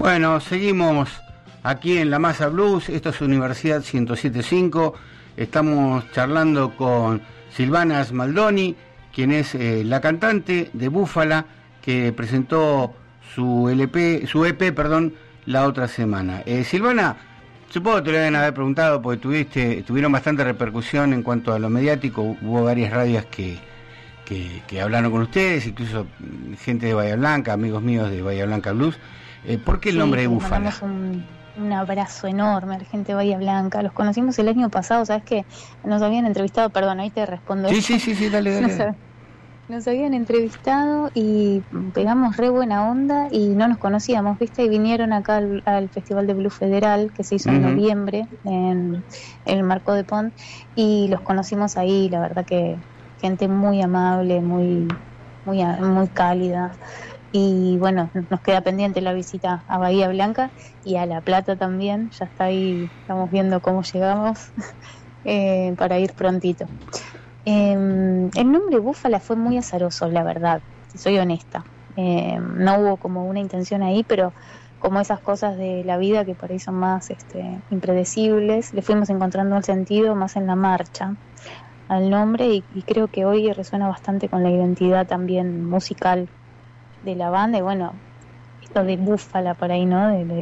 Bueno, seguimos aquí en La Masa Blues. Esto es Universidad 107.5. Estamos charlando con Silvana Smaldoni, quien es la cantante de Búfala, que presentó su EP, la otra semana. Silvana, supongo que te lo deben haber preguntado porque tuvieron bastante repercusión en cuanto a lo mediático. Hubo varias radios que hablaron con ustedes, incluso gente de Bahía Blanca, amigos míos de Bahía Blanca Blues. ¿Por qué el nombre de Búfala? Un abrazo enorme a la gente de Bahía Blanca. Los conocimos el año pasado, ¿sabes qué? Nos habían entrevistado, perdón, ahí te respondo. Sí, dale. Nos habían entrevistado y pegamos re buena onda y no nos conocíamos, ¿viste? Y vinieron acá al Festival de Blues Federal, que se hizo en noviembre, en el Marco de Pont, y los conocimos ahí. La verdad que gente muy amable, muy cálida. Y bueno, nos queda pendiente la visita a Bahía Blanca y a La Plata también. Ya está ahí, estamos viendo cómo llegamos para ir prontito. El nombre Búfala fue muy azaroso, la verdad, si soy honesta. No hubo como una intención ahí, pero como esas cosas de la vida que por ahí son más impredecibles, le fuimos encontrando el sentido más en la marcha al nombre y creo que hoy resuena bastante con la identidad también musical de la banda. Y bueno, esto de Búfala por ahí, ¿no? De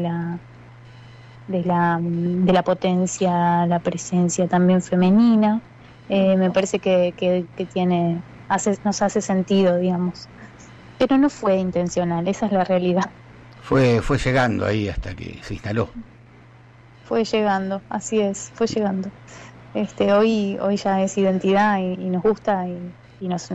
la potencia, la presencia también femenina. Me parece que nos hace sentido, digamos. Pero no fue intencional, esa es la realidad. Fue llegando ahí hasta que se instaló. Fue llegando, así es, fue llegando. Hoy ya es identidad y nos gusta y nos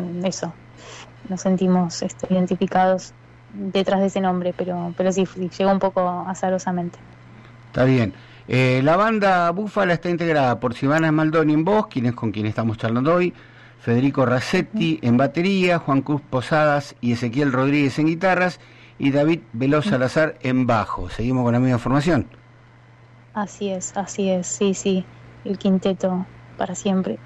sentimos identificados detrás de ese nombre, pero sí, llegó un poco azarosamente. Está bien. La banda Búfala está integrada por Silvana Smaldoni en voz, con quien estamos charlando hoy, Federico Rasetti en batería, Juan Cruz Posadas y Ezequiel Rodríguez en guitarras y David Veloz Salazar en bajo. ¿Seguimos con la misma formación? Así es, sí, el quinteto para siempre.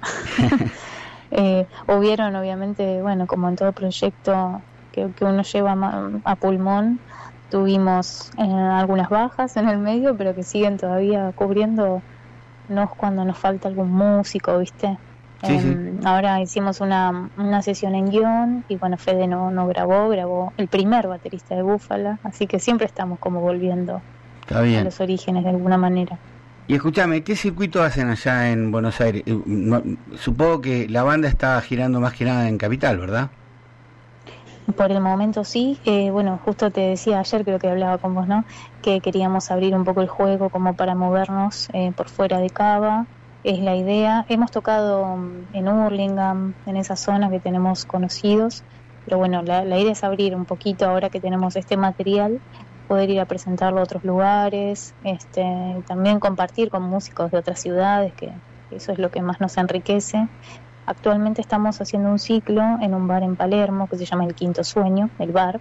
Hubieron, obviamente, bueno, como en todo proyecto que uno lleva a pulmón, tuvimos algunas bajas en el medio, pero que siguen todavía cubriéndonos cuando nos falta algún músico, ¿viste? Sí. Ahora hicimos una sesión en guión y bueno, Fede no grabó el primer baterista de Búfala, así que siempre estamos como volviendo a los orígenes de alguna manera. Y escúchame, ¿qué circuito hacen allá en Buenos Aires? Supongo que la banda está girando más que nada en Capital, ¿verdad? Por el momento sí. Bueno, justo te decía ayer, creo que hablaba con vos, ¿no? Que queríamos abrir un poco el juego como para movernos por fuera de Cava. Es la idea. Hemos tocado en Hurlingham, en esa zona que tenemos conocidos. Pero bueno, la idea es abrir un poquito ahora que tenemos este material, poder ir a presentarlo a otros lugares, también compartir con músicos de otras ciudades, que eso es lo que más nos enriquece. Actualmente estamos haciendo un ciclo en un bar en Palermo que se llama El Quinto Sueño, el bar,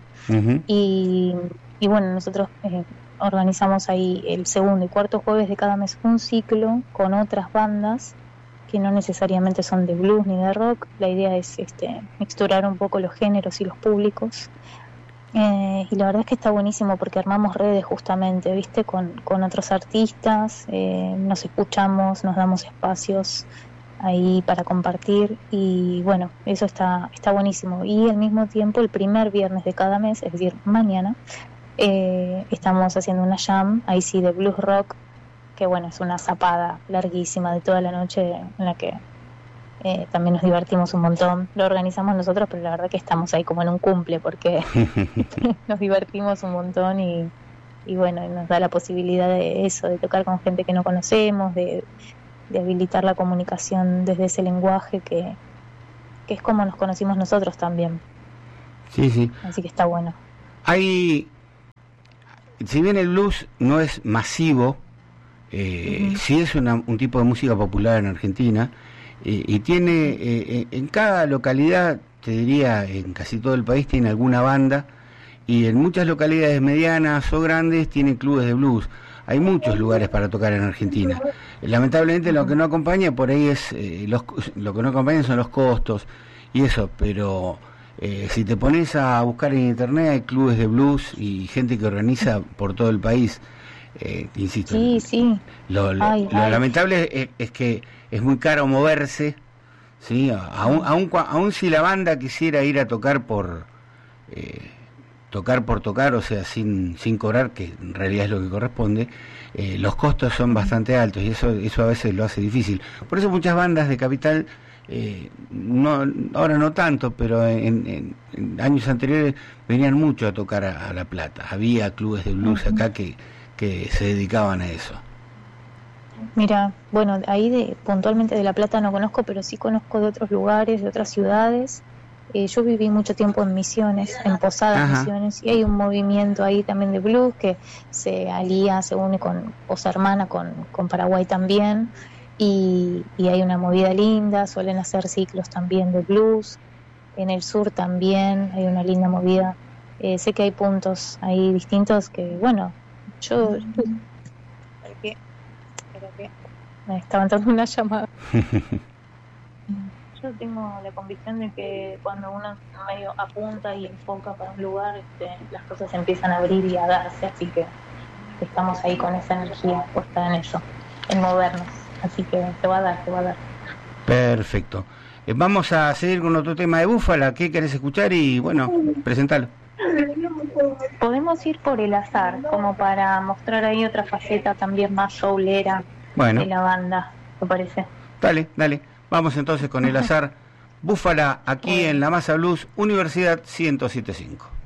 y bueno, nosotros organizamos ahí el segundo y cuarto jueves de cada mes un ciclo con otras bandas que no necesariamente son de blues ni de rock. La idea es mixturar un poco los géneros y los públicos. Y la verdad es que está buenísimo porque armamos redes justamente, ¿viste? Con otros artistas, nos escuchamos, nos damos espacios ahí para compartir y bueno, eso está buenísimo. Y al mismo tiempo el primer viernes de cada mes, es decir, mañana, estamos haciendo una jam, ahí sí, de blues rock, que bueno, es una zapada larguísima de toda la noche en la que también nos divertimos un montón. Lo organizamos nosotros, pero la verdad que estamos ahí como en un cumple porque nos divertimos un montón y bueno, nos da la posibilidad de eso, de tocar con gente que no conocemos, de habilitar la comunicación desde ese lenguaje que es como nos conocimos nosotros también. Sí. Así que está bueno. Si bien el blues no es masivo, sí es un tipo de música popular en Argentina, y tiene en cada localidad, te diría en casi todo el país, tiene alguna banda, y en muchas localidades medianas o grandes tienen clubes de blues. Hay muchos lugares para tocar en Argentina. Lamentablemente lo que no acompaña por ahí es lo que no acompaña son los costos y eso, pero Si te pones a buscar en internet, hay clubes de blues y gente que organiza por todo el país. Insisto, Sí, sí. lo lamentable es que es muy caro moverse, ¿sí? Aún si la banda quisiera ir a tocar por tocar, o sea, sin cobrar, que en realidad es lo que corresponde, los costos son bastante altos y eso a veces lo hace difícil. Por eso muchas bandas de Capital, no, ahora no tanto, pero en años anteriores venían mucho a tocar a La Plata. Había clubes de blues acá que se dedicaban a eso. Mira, bueno, ahí puntualmente de La Plata no conozco, pero sí conozco de otros lugares, de otras ciudades. Yo viví mucho tiempo en Misiones, en Posadas Misiones, y hay un movimiento ahí también de blues que se alía, se une o se hermana con Paraguay también, y hay una movida linda, suelen hacer ciclos también de blues. En el sur también hay una linda movida. Sé que hay puntos ahí distintos que, bueno, yo... Me estaba entrando una llamada. Yo tengo la convicción de que cuando uno medio apunta y enfoca para un lugar, las cosas empiezan a abrir y a darse, así que estamos ahí con esa energía puesta en eso, en movernos, así que te va a dar. Perfecto. Vamos a seguir con otro tema de Búfala. ¿Qué querés escuchar? Y bueno, presentalo. Podemos ir por El Azar, como para mostrar ahí otra faceta también más soulera de la banda, ¿te parece? Dale. Vamos entonces con El Azar. Búfala, aquí en La Masa Blues, Universidad 107.5.